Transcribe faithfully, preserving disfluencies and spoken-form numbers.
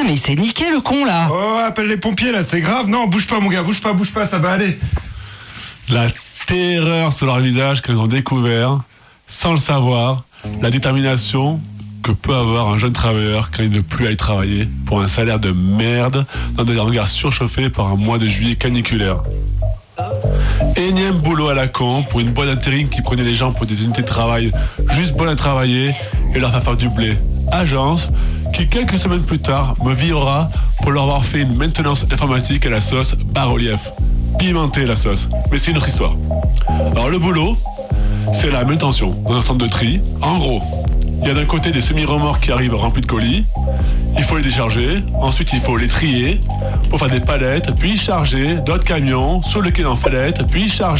mais il s'est niqué le con là. Oh, appelle les pompiers là, c'est grave. Non, bouge pas mon gars, bouge pas, bouge pas, ça va aller. La terreur sur leur visage qu'ils ont découvert, sans le savoir, la détermination que peut avoir un jeune travailleur quand il ne veut plus aller travailler pour un salaire de merde dans des hangars surchauffés par un mois de juillet caniculaire. Énième boulot à la con pour une boîte d'intérim qui prenait les gens pour des unités de travail juste bonnes à travailler et leur faire faire du blé. Agence qui quelques semaines plus tard me virera pour leur avoir fait une maintenance informatique à la sauce bas-relief. Pimentée la sauce, mais c'est une autre histoire. Alors le boulot, c'est la manutention dans un centre de tri. En gros, il y a d'un côté des semi-remorques qui arrivent remplis de colis, il faut les décharger, ensuite il faut les trier pour faire des palettes, puis charger d'autres camions sur le quai en palette, puis charger